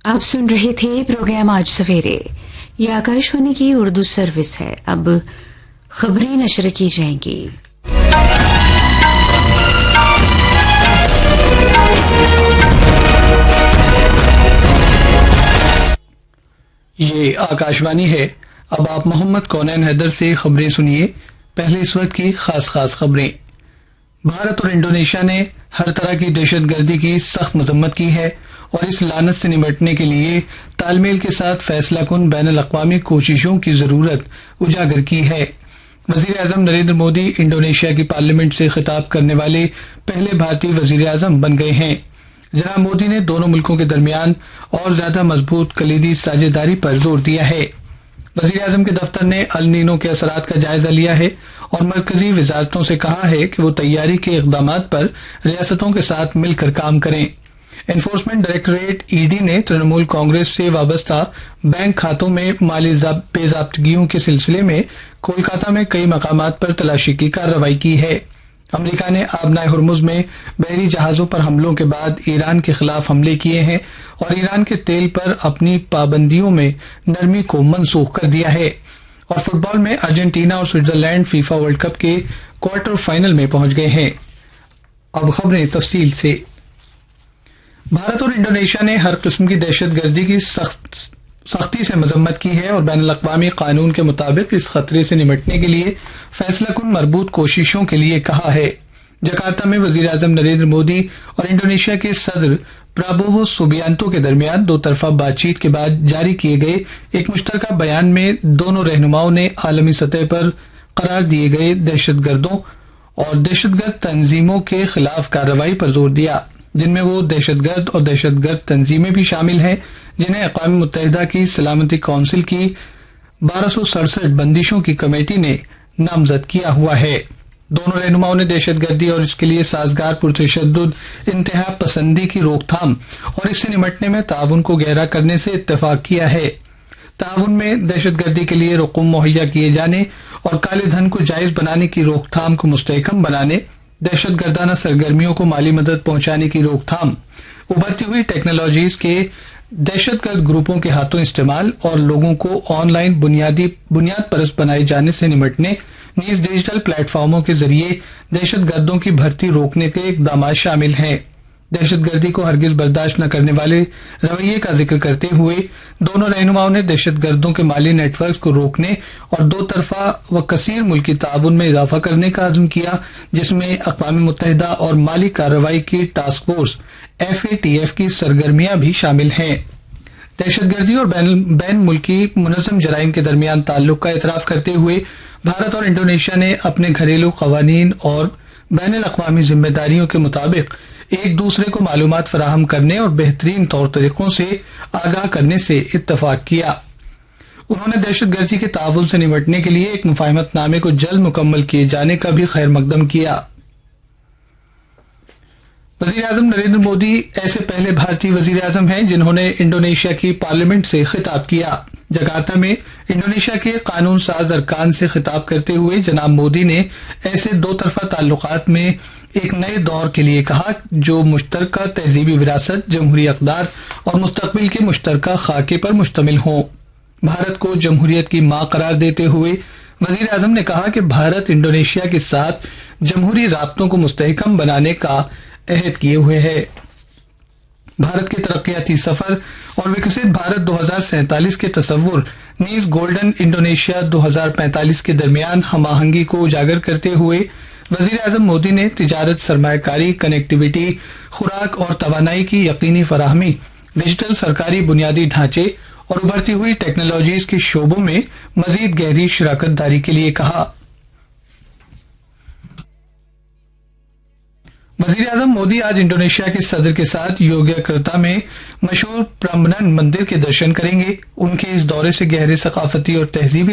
آپ سن رہے تھے پروگرام آج سویرے. یہ آکاشوانی کی اردو سروس ہے. اب خبریں نشر کی جائیں گی. یہ آکاشوانی ہے. اب آپ محمد کونین حیدر سے خبریں سنیے. پہلے اس وقت کی خاص خبریں. بھارت اور انڈونیشیا نے ہر طرح کی دہشت گردی کی سخت مذمت کی ہے اور اس لعنت سے نمٹنے کے لیے تال میل کے ساتھ فیصلہ کن بین الاقوامی کوششوں کی ضرورت اجاگر کی ہے. وزیر اعظم نریندر مودی انڈونیشیا کی پارلیمنٹ سے خطاب کرنے والے پہلے بھارتی وزیر اعظم بن گئے ہیں. جناب مودی نے دونوں ملکوں کے درمیان اور زیادہ مضبوط کلیدی ساجھیداری پر زور دیا ہے. وزیر اعظم کے دفتر نے النینو کے اثرات کا جائزہ لیا ہے اور مرکزی وزارتوں سے کہا ہے کہ وہ تیاری کے اقدامات پر ریاستوں کے ساتھ مل کر کام کریں. انفورسمنٹ ڈائریکٹوریٹ ای ڈی نے ترنمول کانگریس سے وابستہ بینک کھاتوں میں مالی بے ضابطگیوں کے سلسلے میں کولکاتہ میں کئی مقامات پر تلاشی کی کارروائی کی ہے. امریکہ نے آبنائے ہرمز میں بحری جہازوں پر حملوں کے بعد ایران کے خلاف حملے کیے ہیں اور ایران کے تیل پر اپنی پابندیوں میں نرمی کو منسوخ کر دیا ہے. اور فٹ بال میں ارجنٹینا اور سوئٹزرلینڈ فیفا ورلڈ کپ کے کوارٹر فائنل میں پہنچ گئے ہیں. اب خبریں تفصیل سے. بھارت اور انڈونیشیا نے ہر قسم کی دہشت گردی کی سختی سے مذمت کی ہے اور بین الاقوامی قانون کے مطابق اس خطرے سے نمٹنے کے لیے فیصلہ کن مربوط کوششوں کے لیے کہا ہے. جکارتہ میں وزیر اعظم نریندر مودی اور انڈونیشیا کے صدر پرابوو سوبیانتو کے درمیان دو طرفہ بات چیت کے بعد جاری کیے گئے ایک مشترکہ بیان میں دونوں رہنماؤں نے عالمی سطح پر قرار دیے گئے دہشت گردوں اور دہشت گرد تنظیموں کے خلاف کارروائی پر زور دیا، جن میں وہ دہشت گرد اور دہشت گرد تنظیمیں بھی شامل ہیں جنہیں اقوام متحدہ کی سلامتی کونسل کی 1267 بندشوں کی کمیٹی نے نامزد کیا ہوا ہے. دونوں رہنماؤں نے دہشت گردی اور اس کے لیے سازگار پرتشدد انتہا پسندی کی روک تھام اور اس سے نمٹنے میں تعاون کو گہرا کرنے سے اتفاق کیا ہے. تعاون میں دہشت گردی کے لیے رقوم مہیا کیے جانے اور کالے دھن کو جائز بنانے کی روک تھام کو مستحکم بنانے، دہشت گردانہ سرگرمیوں کو مالی مدد پہنچانے کی روک تھام، ابھرتی ہوئی ٹیکنالوجیز کے دہشت گرد گروپوں کے ہاتھوں استعمال اور لوگوں کو آن لائن بنیاد پرست بنائے جانے سے نمٹنے، نیز ڈیجیٹل پلیٹ فارموں کے ذریعے دہشت گردوں کی بھرتی روکنے کے اقدامات شامل ہیں. دہشت گردی کو ہرگز برداشت نہ کرنے والے رویے کا ذکر کرتے ہوئے دونوں رہنماؤں نے دہشت گردوں کے مالی نیٹ ورکس کو روکنے اور دو طرفہ و کثیر ملکی تعاون میں اضافہ کرنے کا عزم کیا، جس میں اقوام متحدہ اور مالی کارروائی کی ٹاسک فورس FATF کی سرگرمیاں بھی شامل ہیں. دہشت گردی اور بین ملکی منظم جرائم کے درمیان تعلق کا اعتراف کرتے ہوئے بھارت اور انڈونیشیا نے اپنے گھریلو قوانین اور بین الاقوامی ذمہ داریوں کے مطابق ایک دوسرے کو معلومات فراہم کرنے اور بہترین طور طریقوں سے آگاہ کرنے سے اتفاق کیا. انہوں نے دہشت گردی کے تعاون سے نمٹنے کے لیے ایک مفاہمت نامے کو جلد مکمل کیے جانے کا بھی خیر مقدم کیا. وزیر اعظم نریندر مودی ایسے پہلے بھارتی وزیر اعظم ہیں جنہوں نے انڈونیشیا کی پارلیمنٹ سے خطاب کیا. جکارتہ میں انڈونیشیا کے قانون ساز ارکان سے خطاب کرتے ہوئے جناب مودی نے ایسے دو طرفہ تعلقات میں ایک نئے دور کے لیے کہا جو مشترکہ تہذیبی وراثت، جمہوری اقدار اور مستقبل کے مشترکہ خاکے پر مشتمل ہوں. بھارت کو جمہوریت کی ماں قرار دیتے ہوئے وزیر اعظم نے کہا کہ بھارت انڈونیشیا کے ساتھ جمہوری رابطوں کو مستحکم بنانے کا عہد کیے ہوئے ہے. بھارت کے ترقیاتی سفر اور وکست بھارت 2047 کے تصور نیز گولڈن انڈونیشیا 2045 کے درمیان ہم آہنگی کو اجاگر کرتے ہوئے وزیر اعظم مودی نے تجارت، سرمایہ کاری، کنیکٹیویٹی، خوراک اور توانائی کی یقینی فراہمی، ڈیجیٹل سرکاری بنیادی ڈھانچے اور ابھرتی ہوئی ٹیکنالوجیز کے شعبوں میں مزید گہری شراکت داری کے لیے کہا. وزیر اعظم مودی آج انڈونیشیا کے صدر کے ساتھ یوگیاکرتا میں مشہور پرامبنن مندر کے درشن کریں گے. ان کے اس دورے سے گہرے ثقافتی اور تہذیبی